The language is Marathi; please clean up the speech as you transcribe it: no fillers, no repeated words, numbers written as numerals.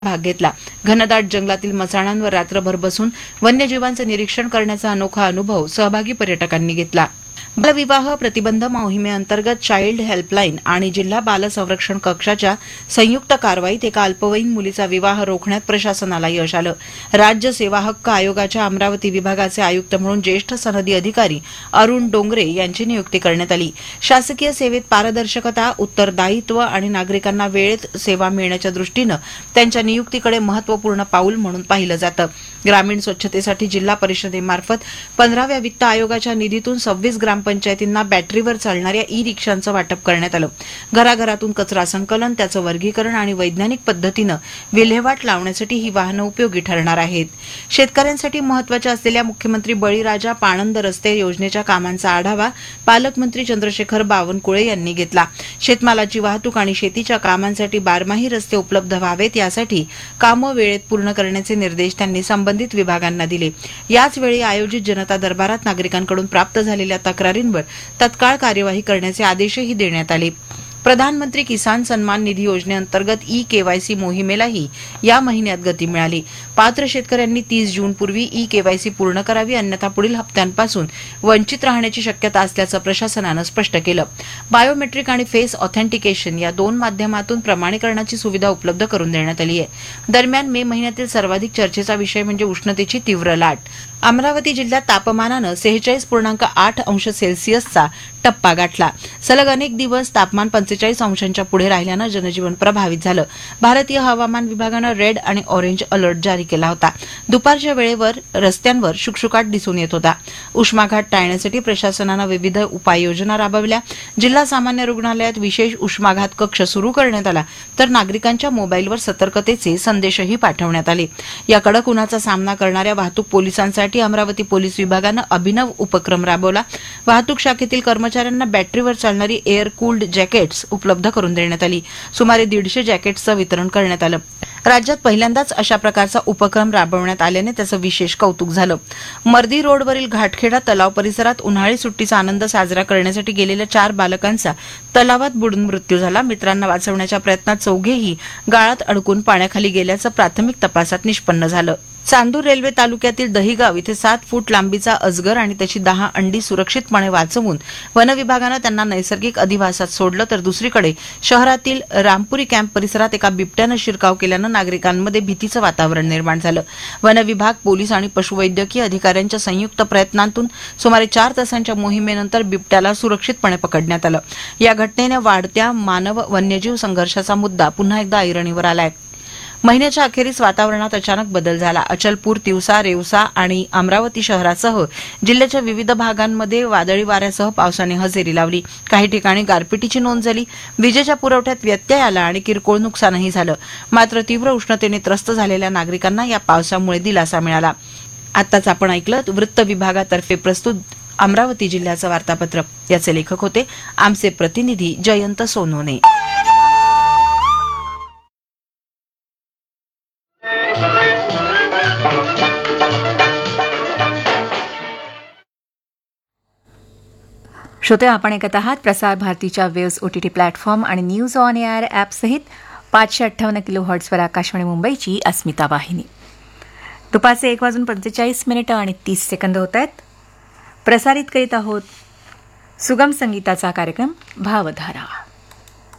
भाग घेतला. घनदाट जंगलातील मसाणांवर रात्रभर बसून वन्यजीवांचे निरीक्षण करण्याचा अनोखा अनुभव सहभागी पर्यटकांनी घेतला. बालविवाह प्रतिबंध मोहिमेअंतर्गत चाइल्ड हेल्पलाईन आणि जिल्हा बाल संरक्षण कक्षाच्या संयुक्त कारवाईत एका अल्पवयीन मुलीचा विवाह रोखण्यात प्रशासनाला यश आलं. राज्य सेवा हक्क आयोगाच्या अमरावती विभागाचे आयुक्त म्हणून ज्येष्ठ सनदी अधिकारी अरुण डोंगरे यांची नियुक्ती करण्यात आली. शासकीय सेवेत पारदर्शकता, उत्तरदायित्व आणि नागरिकांना वेळेत सेवा मिळण्याच्या दृष्टीनं त्यांच्या नियुक्तीकडे महत्वपूर्ण पाऊल म्हणून पाहिलं जातं. ग्रामीण स्वच्छतेसाठी जिल्हा परिषदेमार्फत 15व्या वित्त आयोगाच्या निधीतून 26 ग्रामपंचायतींना बॅटरीवर चालणाऱ्या ई रिक्षांचं वाटप करण्यात आलं. घराघरातून कचरा संकलन, त्याचं वर्गीकरण आणि वैज्ञानिक पद्धतीनं विल्हेवाट लावण्यासाठी ही वाहनं उपयोगी ठरणार आहेत. शेतकऱ्यांसाठी महत्वाच्या असलेल्या मुख्यमंत्री बळीराजा पाणंद रस्ते योजनेच्या कामांचा आढावा पालकमंत्री चंद्रशेखर बावनकुळे यांनी घेतला. शेतमालाची वाहतूक आणि शेतीच्या कामांसाठी बारमाही रस्ते उपलब्ध व्हावेत यासाठी कामं वेळेत पूर्ण करण्याचे निर्देश त्यांनी संबंधित विभागांना दिले. याचवेळी आयोजित जनता दरबारात नागरिकांकडून प्राप्त झालेल्या तक्रारींवर तत्काळ कार्यवाही करण्याचे आदेशही देण्यात आले. प्रधानमंत्री किसान सन्मान निधी योजनेअंतर्गत ई केवायसी मोहिमेलाही या महिन्यात गती मिळाली. पात्र शेतकऱ्यांनी 30 जूनपूर्वी ई केवायसी पूर्ण करावी, अन्यथा पुढील हप्त्यांपासून वंचित राहण्याची शक्यता असल्याचं प्रशासनानं स्पष्ट केलं. बायोमेट्रिक आणि फेस ऑथेंटिकेशन या 2 माध्यमातून प्रमाणीकरणाची सुविधा उपलब्ध करून देण्यात आली आहे. दरम्यान मे महिन्यातील सर्वाधिक चर्चेचा विषय म्हणजे उष्णतेची तीव्र लाट. अमरावती जिल्ह्यात तापमानानं 46.8 अंश सेल्सिअसचा टप्पा गाठला. सलग अनेक दिवस तापमान 45 अंशांच्या पुढे राहिल्यानं जनजीवन प्रभावित झालं. भारतीय हवामान विभागानं रेड आणि ऑरेंज अलर्ट जारी केला होता. दुपारच्या वेळेवर रस्त्यांवर शुकशुकाट दिसून येत होता. उष्माघात टाळण्यासाठी प्रशासनानं विविध उपाययोजना राबवल्या. जिल्हा सामान्य रुग्णालयात विशेष उष्माघात कक्ष सुरू करण्यात आला, तर नागरिकांच्या मोबाईलवर सतर्कतेचे संदेशही पाठवण्यात आले. या कडक उन्हाचा सामना करणाऱ्या वाहतूक पोलिसांसाठी अमरावती पोलीस विभागानं अभिनव उपक्रम राबवला. वाहतूक शाखेतील कर्मचाऱ्यांना बॅटरीवर चालणारी एअर कूल्ड जॅकेट्स उपलब्ध करून देण्यात आली. सुमारे 150 जॅकेट्सचं वितरण करण्यात आलं. राज्यात पहिल्यांदाच अशा प्रकारचा उपक्रम राबवण्यात आल्याने त्याचं विशेष कौतुक झालं. मर्दी रोडवरील घाटखेडा तलाव परिसरात उन्हाळी सुट्टीचा आनंद साजरा करण्यासाठी गेलेल्या 4 बालकांचा तलावात बुडून मृत्यू झाला. मित्रांना वाचवण्याच्या प्रयत्नात चौघेही गाळात अडकून पाण्याखाली गेल्याचं प्राथमिक तपासात निष्पन्न झालं. चांदूर रेल्वे तालुक्यातील दहिगाव इथे 7 फूट लांबीचा अजगर आणि त्याची 10 अंडी सुरक्षितपणे वाचवून वनविभागानं त्यांना नैसर्गिक अधिवासात सोडलं, तर दुसरीकडे शहरातील रामपुरी कॅम्प परिसरात एका बिबट्यानं शिरकाव केल्यानं नागरिकांमध्ये भीतीचं वातावरण निर्माण झालं. वनविभाग, पोलीस आणि पशुवैद्यकीय अधिकाऱ्यांच्या संयुक्त प्रयत्नांतून सुमारे 4 तासांच्या मोहिमेनंतर बिबट्याला सुरक्षितपणे पकडण्यात आलं. या घटनेने वाढत्या मानव वन्यजीव संघर्षाचा मुद्दा पुन्हा एकदा ऐरणीवर आलाय. महिन्याच्या अखेरीस वातावरणात अचानक बदल झाला. अचलपूर, तिवसा, रेवसा आणि अमरावती शहरासह जिल्ह्याच्या विविध भागांमध्ये वादळी वाऱ्यासह पावसाने हजेरी लावली. काही ठिकाणी गारपिटीची नोंद झाली. विजेच्या पुरवठ्यात व्यत्यय आला आणि किरकोळ नुकसानही झालं. मात्र तीव्र उष्णतेने त्रस्त झालेल्या नागरिकांना या पावसामुळे दिलासा मिळाला. आताच आपण ऐकलं वृत्त विभागातर्फे प्रस्तुत अमरावती जिल्ह्याचं वार्तापत्र. याचे लेखक होते आमचे प्रतिनिधी जयंत सोनवणे. श्रोते, आपण ऐकत आहात प्रसार भारतीच्या वेव्स OTT प्लॅटफॉर्म आणि न्यूज ऑन एअर ॲप सहित 558 किलोहर्ट्झवर आकाशवाणी मुंबईची अस्मिता वाहिनी. दुपारचे 1:45 आणि 30 सेकंद होत आहेत. प्रसारित करीत आहोत सुगम संगीताचा कार्यक्रम भावधारा.